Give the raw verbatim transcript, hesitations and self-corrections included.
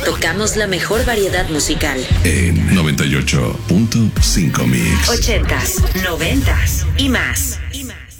Tocamos la mejor variedad musical. En noventa y ocho punto cinco Mix. Ochentas, noventas y más. Y más.